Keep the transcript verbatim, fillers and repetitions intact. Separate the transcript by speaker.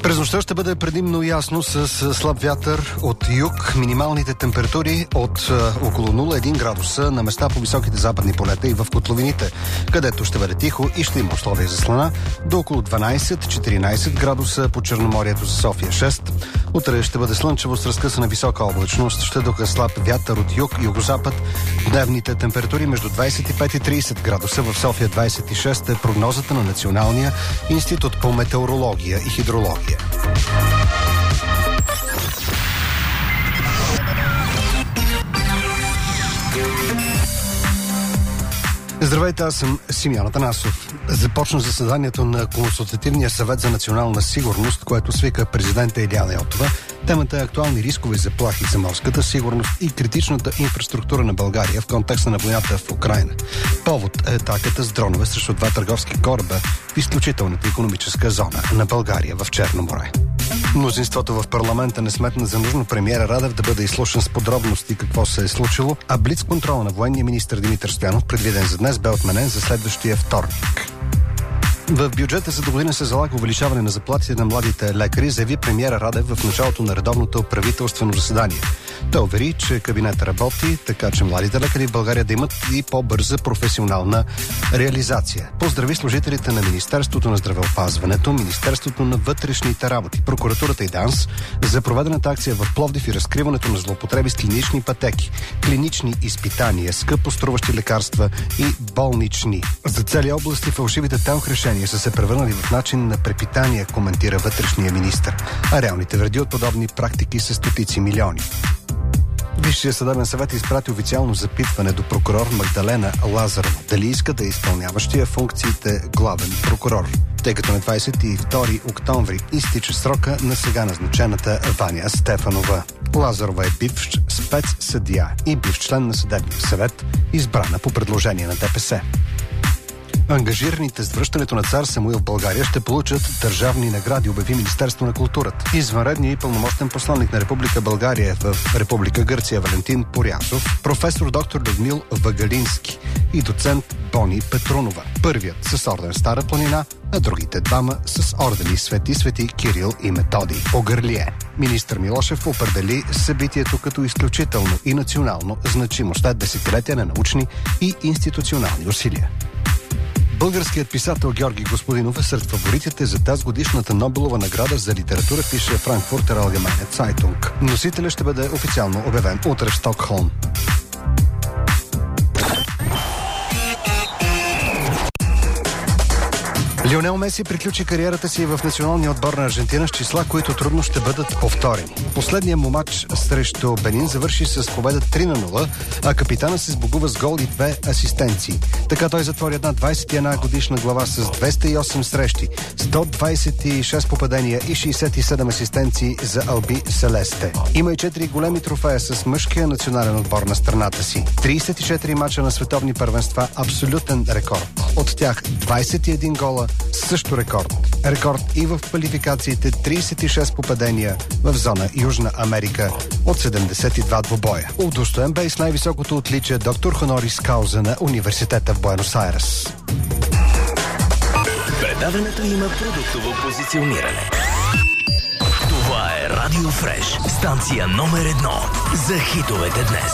Speaker 1: През нощта ще бъде предимно ясно с слаб вятър от юг. Минималните температури от около нула цяло едно градуса на места по високите западни полета и в котловините, където ще бъде тихо и ще има условия за слана, до около дванайсет-четиринайсет градуса по Черноморието, за София шест. Утре ще бъде слънчево с разкъсана висока облачност, ще духа слаб вятър от юг и югозапад. Дневните температури между двайсет и пет и трийсет градуса, в София двайсет и шест е прогнозата на Националния институт по метеорология и хидрология. Здравейте, аз съм Симеон Атанасов. Започна заседанието на Консултативния съвет за национална сигурност, което свика президента Илияна Йотова. Темата е актуални рискове, заплахи за морската сигурност и критичната инфраструктура на България в контекста на войната в Украйна. Повод е атаката с дронове срещу два търговски кораба в изключителната икономическа зона на България в Черно море. Мнозинството в парламента не сметна за нужно премиера Радев да бъде изслушан с подробности какво се е случило, а блицконтрол на военния министър Димитър Стоянов, предвиден за днес, бе отменен за следващия вторник. В бюджета за до година се залага увеличаване на заплатите на младите лекари, заяви премиера Радев в началото на редовното правителствено заседание. Той увери, че кабинетът работи, така че младите лекари в България да имат и по-бърза професионална реализация. Поздрави служителите на Министерството на здравеопазването, Министерството на вътрешните работи, прокуратурата и ДАНС за проведената акция в Пловдив и разкриването на злоупотреби с клинични пътеки, клинични изпитания, скъпо струващи лекарства и болнични. За цели области фалшивите телх решения са се превърнали в начин на препитание, коментира вътрешния министър. А реалните вреди от подобни практики са стотици милиони. Висшия съдебен съвет изпрати официално запитване до прокурор Магдалена Лазарова дали иска да е изпълняващия функциите главен прокурор, тъй като на двайсет и втори октомври изтича срока на сега назначената Ваня Стефанова. Лазарова е бивш спецсъдия и бивш член на съдебния съвет, избрана по предложение на ДПС. Ангажираните с връщането на цар Самуил в България ще получат държавни награди, обяви Министерство на културата. Извънредният и пълномощен посланник на Република България в Република Гърция Валентин Порязов, професор доктор Людмил Вагалински и доцент Бони Петрунова. Първият с орден Стара планина, а другите двама с ордени Свети Свети Кирил и Методий Огърлие. Министър Милошев определи събитието като изключително и национално значимо след десетилетия на научни и институционални усилия. Българският писател Георги Господинов е сред фаворитите за тази годишната Нобелова награда за литература, пише Франкфуртер Allgemeine Zeitung. Носителят ще бъде официално обявен утре в Стокхолм. Лионел Меси приключи кариерата си в националния отбор на Аржентина с числа, които трудно ще бъдат повторени. Последният му матч срещу Бенин завърши с победа три на нула, а капитана се сбогува с гол и две асистенции. Така той затвори една двайсет и една годишна глава с двеста и осем срещи, сто двайсет и шест попадения и шейсет и седем асистенции за Алби Селесте. Има и четири големи трофея с мъжкия национален отбор на страната си. трийсет и четири мача на световни първенства, абсолютен рекорд. От тях двайсет и един гола, също рекорд. Рекорд и в квалификациите, трийсет и шест попадения в зона Южна Америка от седемдесет и два двубоя. Удостоен бе и с най-високото отличие доктор Хонорис Кауза на университета в Буенос Айрес.
Speaker 2: Предаването има продуктово позициониране. Това е Радио Фреш, станция номер едно за хитовете днес.